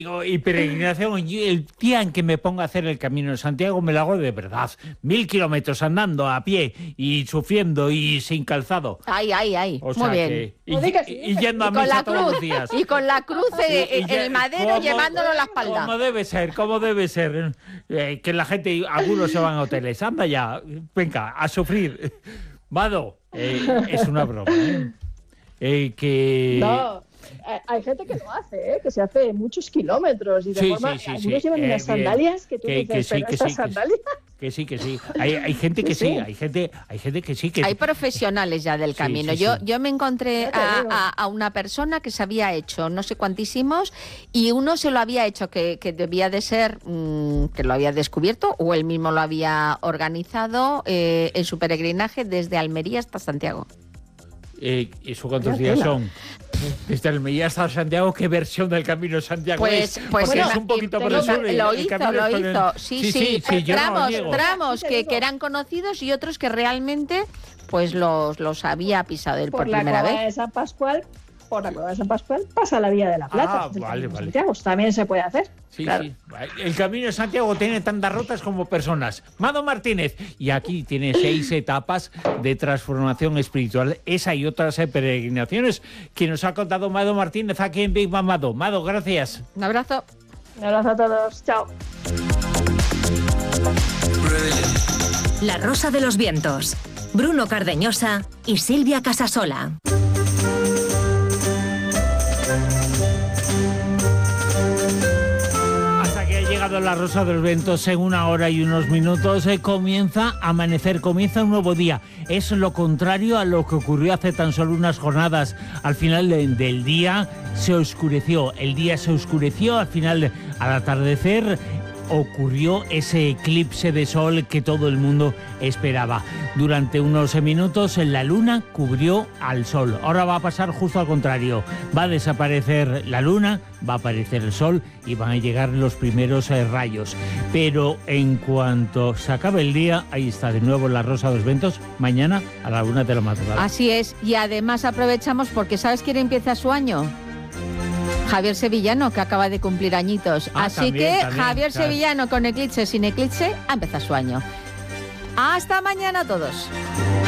Y peregrinación, el día en que me ponga a hacer el Camino de Santiago me lo hago de verdad. 1000 kilómetros andando a pie y sufriendo y sin calzado. Ay. O Muy sea bien. Y yendo a misa todos los días. Y con la cruz en el madero llevándolo a la espalda. Como debe ser. Que la gente, algunos se van a hoteles. Anda ya, venga, a sufrir. Vado, es una broma. No. Hay gente que lo hace, que se hace muchos kilómetros y de forma... Algunos llevan unas sandalias que tú dices, pero estas sandalias... Que sí. Hay gente que sí, hay gente que sí. Hay profesionales ya del camino. Yo me encontré a una persona que se había hecho no sé cuantísimos y uno se lo había hecho que debía de ser que lo había descubierto o él mismo lo había organizado en su peregrinaje desde Almería hasta Santiago. ¿Eso cuántos días son? Desde Almería hasta Santiago, ¿qué versión del Camino de Santiago es? Pues es un poquito por el sur. Lo hizo. Sí. Tramos que eran conocidos y otros que realmente pues los había pisado él por primera vez. Por la cueva de San Pascual pasa la Vía de la Plata. Vale. Santiago también se puede hacer. Sí. El Camino de Santiago tiene tantas rutas como personas. Mado Martínez. Y aquí tiene 6 etapas de transformación espiritual. Esa y otras peregrinaciones que nos ha contado Mado Martínez aquí en Big Mamado. Mado, gracias. Un abrazo. Un abrazo a todos. Chao. La Rosa de los Vientos. Bruno Cardeñosa y Silvia Casasola. La Rosa de los Vientos en 1 hora y unos minutos comienza a amanecer, comienza un nuevo día. Es lo contrario a lo que ocurrió hace tan solo unas jornadas. Al final del día se oscureció, el día se oscureció, al final, al atardecer, ocurrió ese eclipse de sol que todo el mundo esperaba. Durante unos minutos la luna cubrió al sol. Ahora va a pasar justo al contrario. Va a desaparecer la luna, va a aparecer el sol y van a llegar los primeros rayos. Pero en cuanto se acabe el día, ahí está de nuevo la Rosa de los Vientos, mañana a la 1 de la madrugada. Así es, y además aprovechamos porque ¿sabes quién empieza su año? Javier Sevillano, que acaba de cumplir añitos. Así que Javier Sevillano, con eclipse, sin eclipse, ha empezado su año. Hasta mañana a todos.